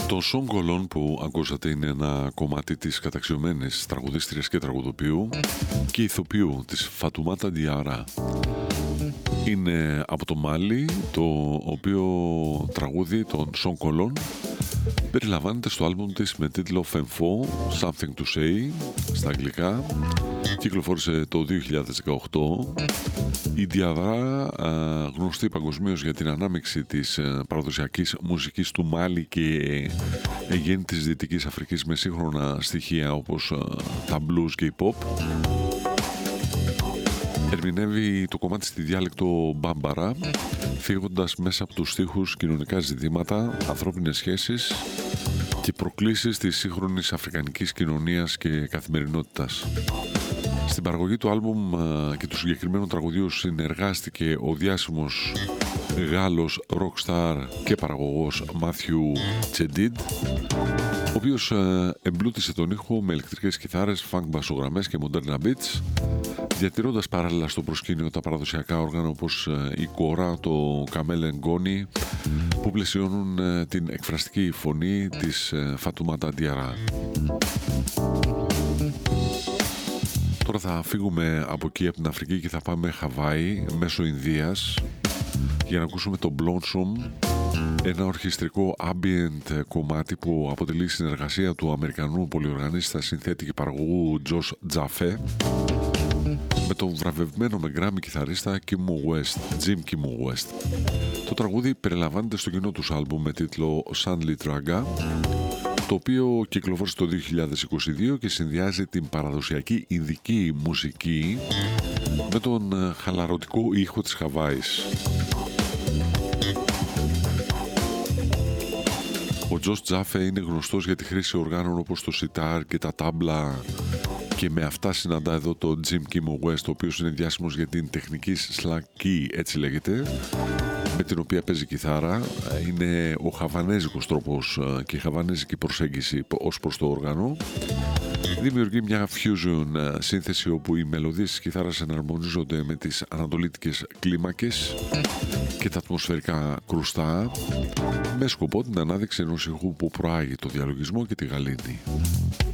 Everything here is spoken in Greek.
Το Song Alone που ακούσατε είναι ένα κομμάτι της καταξιωμένης τραγουδίστριας και τραγουδοποιού και ηθοποιού της Φατουμάτα Διάρα. Είναι από το Μάλι, το οποίο τραγούδι, τον Song Alone, περιλαμβάνεται στο άλμπουμ της με τίτλο Fenfo, Something to Say, στα αγγλικά. Κυκλοφόρησε το 2018. Η Διαδρά, γνωστή παγκοσμίως για την ανάμειξη της παραδοσιακής μουσικής του Μάλι και γέννη της Δυτικής Αφρικής με σύγχρονα στοιχεία όπως τα blues και η pop, ερμηνεύει το κομμάτι στη διάλεκτο Μπάμπαρα, φύγοντας μέσα από τους στίχους κοινωνικά ζητήματα, ανθρώπινες σχέσεις και προκλήσεις της σύγχρονης αφρικανικής κοινωνίας και καθημερινότητας. Στην παραγωγή του άλμπουμ και του συγκεκριμένου τραγουδίου συνεργάστηκε ο διάσημος Γάλλος rockstar και παραγωγός Μάθιου Τσεντίντ, ο οποίος εμπλούτησε τον ήχο με ηλεκτρικές κιθάρες, funk μπασογραμμές και μοντέρνα beats, διατηρώντας παράλληλα στο προσκήνιο τα παραδοσιακά όργανα όπως η κόρα, το καμέλ γκόνι, που πλαισιώνουν την εκφραστική φωνή της Φατουμάτα Διάρα. Τώρα θα φύγουμε από εκεί, από την Αφρική, και θα πάμε Χαβάη μέσω Ινδίας για να ακούσουμε το Blossom, ένα ορχιστρικό ambient κομμάτι που αποτελεί συνεργασία του Αμερικανού πολυοργανίστα, συνθέτη και παραγωγού Josh Jaffe με τον βραβευμένο με γκράμι κιθαρίστα Jim Kim West. Το τραγούδι περιλαμβάνεται στο κοινό τους άλμπουμ με τίτλο Sandly Traga, το οποίο κυκλοφόρησε το 2022 και συνδυάζει την παραδοσιακή ινδική μουσική με τον χαλαρωτικό ήχο της Χαβάης. Ο Τζος Τζάφε είναι γνωστός για τη χρήση οργάνων όπως το σιτάρ και τα τάμπλα, και με αυτά συναντά εδώ το Jim Kim West, ο οποίος είναι διάσημος για την τεχνική slack key, έτσι λέγεται, με την οποία παίζει κιθάρα. Είναι ο χαβανέζικος τρόπος και η χαβανέζικη προσέγγιση ως προς το όργανο. Δημιουργεί μια fusion σύνθεση όπου οι μελωδίες της κιθάρας εναρμονίζονται με τις ανατολίτικες κλίμακες και τα ατμοσφαιρικά κρουστά, με σκοπό την ανάδειξη ενός ηχού που προάγει το διαλογισμό και τη γαλήνη.